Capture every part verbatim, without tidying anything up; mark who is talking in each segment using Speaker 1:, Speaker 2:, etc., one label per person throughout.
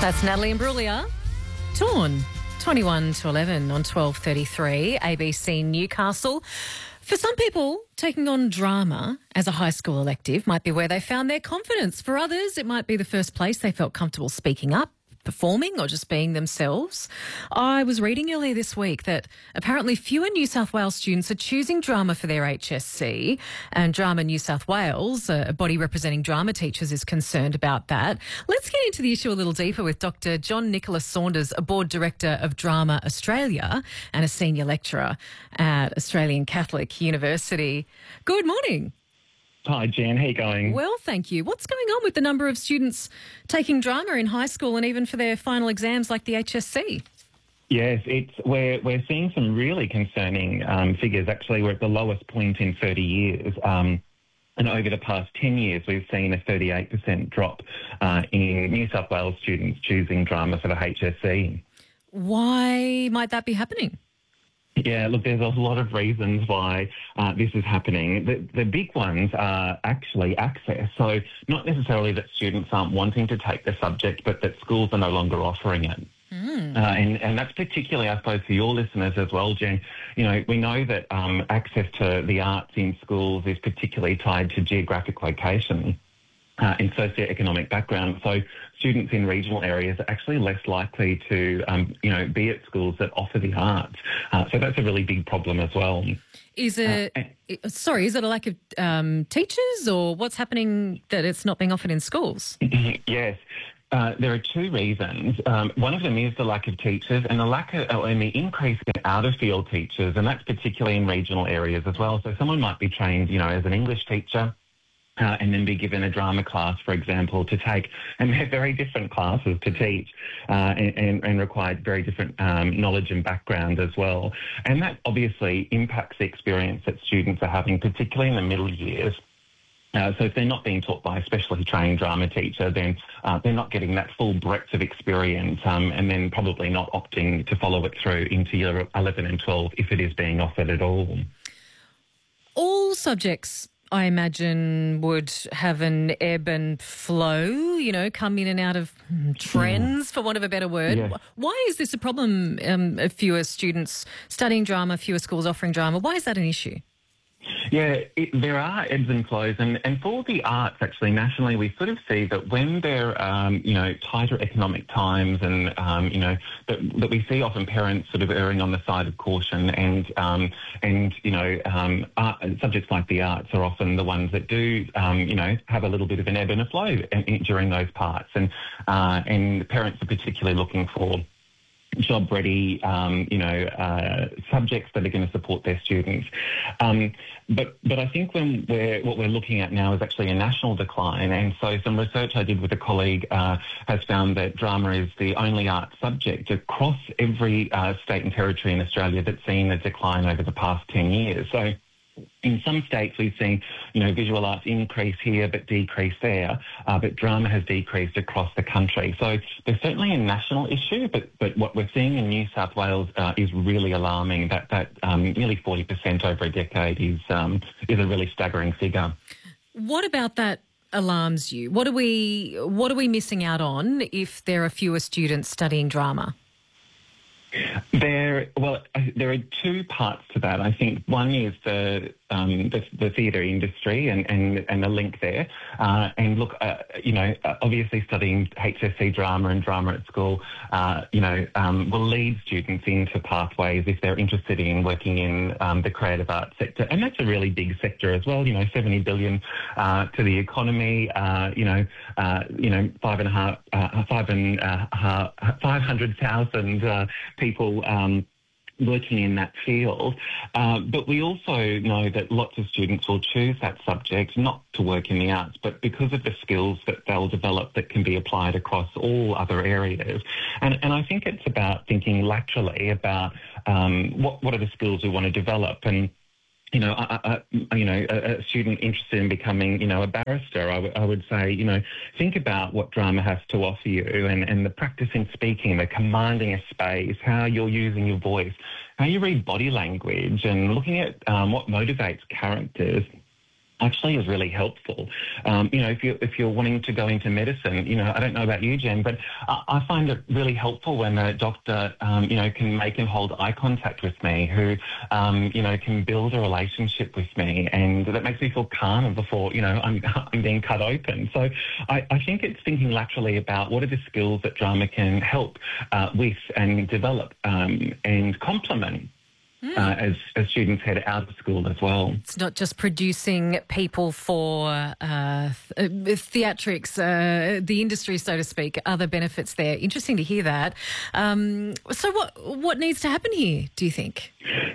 Speaker 1: That's Natalie Imbruglia. Torn, twenty-one to eleven on twelve thirty-three, A B C Newcastle. For some people, taking on drama as a high school elective might be where they found their confidence. For others, it might be the first place they felt comfortable speaking up, performing or just being themselves. I was reading earlier this week that apparently fewer New South Wales students are choosing drama for their H S C, and Drama New South Wales, a body representing drama teachers, is concerned about that. Let's get into the issue a little deeper with Doctor John Nicholas Saunders, a board director of Drama Australia and a senior lecturer at Australian Catholic University. Good morning.
Speaker 2: Hi, Jan. How you going?
Speaker 1: Well, thank you. What's going on with the number of students taking drama in high school and even for their final exams like the H S C?
Speaker 2: Yes, it's we're we're seeing some really concerning um, figures. Actually, we're at the lowest point in thirty years. Um, and over the past ten years, we've seen a thirty-eight percent drop uh, in New South Wales students choosing drama for the H S C.
Speaker 1: Why might that be happening?
Speaker 2: Yeah, look, there's a lot of reasons why uh, this is happening. The, the big ones are actually access. So not necessarily that students aren't wanting to take the subject, but that schools are no longer offering it. Mm. Uh, and, and that's particularly, I suppose, for your listeners as well, Jen. You know, we know that um, access to the arts in schools is particularly tied to geographic location. Uh, and socioeconomic background. So students in regional areas are actually less likely to, um, you know, be at schools that offer the arts. Uh, so that's a really big problem as well.
Speaker 1: Is it, uh, sorry, is it a lack of um, teachers, or what's happening that it's not being offered in schools?
Speaker 2: Yes. Uh, there are two reasons. Um, one of them is the lack of teachers and the lack of, uh, and the increase in out-of-field teachers, and that's particularly in regional areas as well. So someone might be trained, you know, as an English teacher, Uh, and then be given a drama class, for example, to take. And they're very different classes to teach uh, and, and, and require very different um, knowledge and background as well. And that obviously impacts the experience that students are having, particularly in the middle years. Uh, so if they're not being taught by a specially trained drama teacher, then uh, they're not getting that full breadth of experience um, and then probably not opting to follow it through into year eleven and twelve if it is being offered at all.
Speaker 1: All subjects, I imagine, would have an ebb and flow, you know, come in and out of trends, mm. for want of a better word. Yes. Why is this a problem, um, of fewer students studying drama, fewer schools offering drama? Why is that an issue?
Speaker 2: Yeah, it, there are ebbs and flows, and, and for the arts, actually, nationally, we sort of see that when there are, um, you know, tighter economic times and, um, you know, that, that we see often parents sort of erring on the side of caution and, um, and you know, um, art, subjects like the arts are often the ones that do, um, you know, have a little bit of an ebb and a flow in, in, during those parts. And, uh, and parents are particularly looking for job-ready, um, you know, uh, subjects that are going to support their students. Um, but but I think when we're what we're looking at now is actually a national decline. And so some research I did with a colleague uh, has found that drama is the only art subject across every uh, state and territory in Australia that's seen a decline over the past ten years. So in some states, we've seen, you know, visual arts increase here but decrease there, uh, but drama has decreased across the country. So there's certainly a national issue, but but what we're seeing in New South Wales uh, is really alarming. That that um, nearly forty percent over a decade is um, is a really staggering figure.
Speaker 1: What about that alarms you? What are we what are we missing out on if there are fewer students studying drama?
Speaker 2: There, well, there are two parts to that. I think one is the um, the, the theatre industry and, and, and the link there. Uh, and look, uh, you know, obviously studying H S C drama and drama at school, uh, you know, um, will lead students into pathways if they're interested in working in um, the creative arts sector. And that's a really big sector as well. You know, seventy billion uh, to the economy. Uh, you know, uh, you know, five and a half, uh, five and uh, five hundred thousand uh, people. Um, working in that field. Uh, but we also know that lots of students will choose that subject not to work in the arts, but because of the skills that they'll develop that can be applied across all other areas. And, and I think it's about thinking laterally about um, what, what are the skills we want to develop. And you know, a, a, you know, a, a student interested in becoming, you know, a barrister, I, w- I would say, you know, think about what drama has to offer you and, and the practice in speaking, the commanding a space, how you're using your voice, how you read body language and looking at um, what motivates characters. actually is really helpful. Um, you know, if you're, if you're wanting to go into medicine, you know, I don't know about you, Jen, but I, I find it really helpful when a doctor, um, you know, can make and hold eye contact with me, who, um, you know, can build a relationship with me, and that makes me feel calmer before, you know, I'm, I'm being cut open. So I, I think it's thinking laterally about what are the skills that drama can help uh, with and develop um, and complement. Mm. Uh, as, as students head out of school as well.
Speaker 1: It's not just producing people for uh, th- theatrics, uh, the industry, so to speak, other benefits there. Interesting to hear that. Um, so what what needs to happen here, do you think?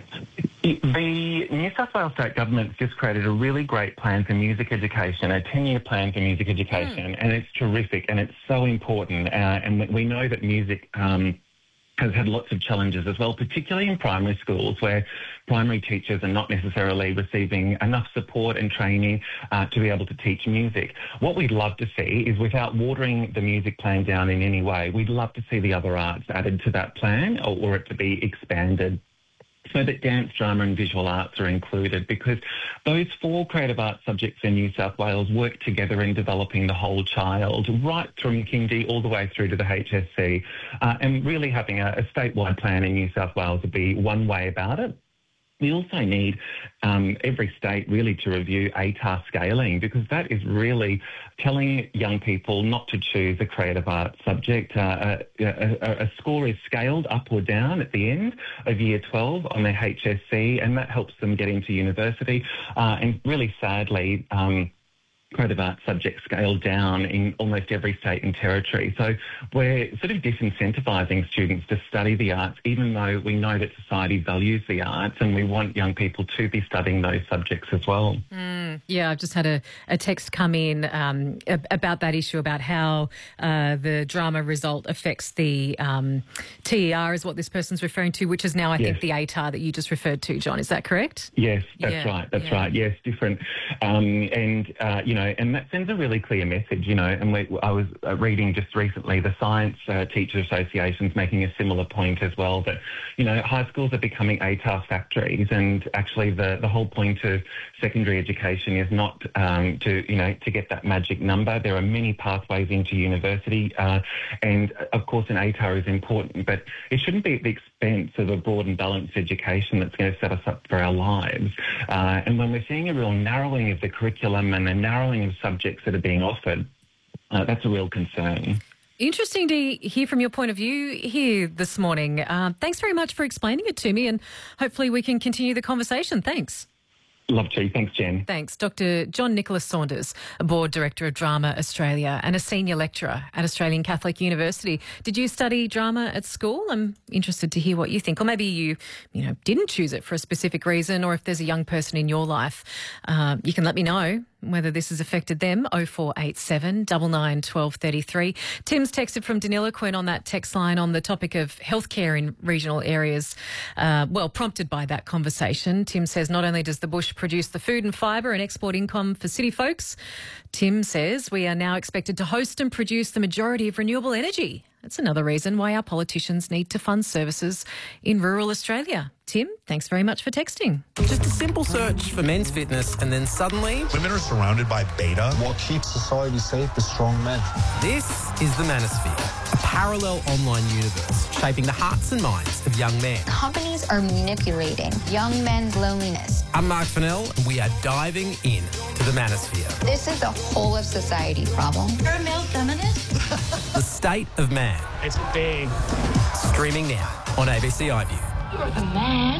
Speaker 2: The New South Wales State Government's just created a really great plan for music education, a ten-year plan for music education, mm. and it's terrific and it's so important. Uh, and we know that music... Um, has had lots of challenges as well, particularly in primary schools where primary teachers are not necessarily receiving enough support and training uh, to be able to teach music. What we'd love to see is, without watering the music plan down in any way, we'd love to see the other arts added to that plan, or, or it to be expanded, so that dance, drama and visual arts are included, because those four creative arts subjects in New South Wales work together in developing the whole child, right from kindy all the way through to the H S C. Uh, and really having a, a statewide plan in New South Wales would be one way about it. We also need um, every state really to review A T A R scaling, because that is really telling young people not to choose a creative arts subject. Uh, a, a, a score is scaled up or down at the end of year twelve on their H S C, and that helps them get into university. Uh, and really sadly, um, creative arts subjects scale down in almost every state and territory. So we're sort of disincentivising students to study the arts, even though we know that society values the arts and we want young people to be studying those subjects as well.
Speaker 1: Mm, yeah, I've just had a, a text come in um, about that issue, about how uh, the drama result affects the um, T E R, is what this person's referring to, which is now, I yes. think, the A T A R that you just referred to, John. Is that correct?
Speaker 2: Yes, that's yeah, right. That's yeah. right. Yes, different. Um, and, uh, you know, and that sends a really clear message, you know, and we, I was uh, reading just recently the Science uh, Teacher Association's making a similar point as well, that, you know, high schools are becoming A T A R factories, and actually the, the whole point of secondary education is not um, to, you know, to get that magic number. There are many pathways into university, uh, and of course an A T A R is important, but it shouldn't be at the expense of a broad and balanced education that's going to set us up for our lives. Uh, and when we're seeing a real narrowing of the curriculum and a narrowing of subjects that are being offered, uh, that's a real concern.
Speaker 1: Interesting to hear from your point of view here this morning. Uh, thanks very much for explaining it to me, and hopefully we can continue the conversation. Thanks.
Speaker 2: Love to. Thanks, Jen.
Speaker 1: Thanks. Doctor John Nicholas Saunders, a Board Director of Drama Australia and a Senior Lecturer at Australian Catholic University. Did you study drama at school? I'm interested to hear what you think. Or maybe you, you know, didn't choose it for a specific reason, or if there's a young person in your life, uh, you can let me know whether this has affected them. oh four eight seven, nine nine, one two three three. Tim's texted from Deniliquin on that text line on the topic of healthcare in regional areas. Uh, well, prompted by that conversation, Tim says not only does the bush produce the food and fibre and export income for city folks, Tim says we are now expected to host and produce the majority of renewable energy. That's another reason why our politicians need to fund services in rural Australia. Tim, thanks very much for texting.
Speaker 3: Just a simple search for men's fitness, and then suddenly...
Speaker 4: women are surrounded by beta.
Speaker 5: What keeps society safe is strong men.
Speaker 3: This is the Manosphere, a parallel online universe shaping the hearts and minds of young men.
Speaker 6: Companies are manipulating young men's loneliness.
Speaker 3: I'm Mark Fennell, and we are diving in to the Manosphere.
Speaker 6: This is the whole of society problem.
Speaker 7: You're a male feminist?
Speaker 3: The State of Man.
Speaker 4: It's big.
Speaker 3: Streaming now on A B C iView.
Speaker 7: You're the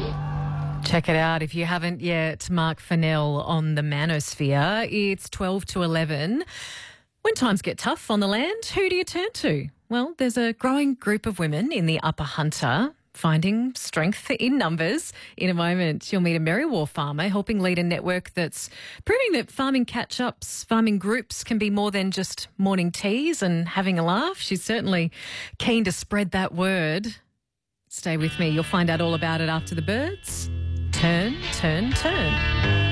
Speaker 7: man.
Speaker 1: Check it out if you haven't yet. Mark Fennell on the Manosphere. It's twelve to eleven. When times get tough on the land, who do you turn to? Well, there's a growing group of women in the Upper Hunter finding strength in numbers. In a moment, you'll meet a Merriwa farmer helping lead a network that's proving that farming catch-ups, farming groups can be more than just morning teas and having a laugh. She's certainly keen to spread that word. Stay with me. You'll find out all about it after the birds. Turn, turn, turn.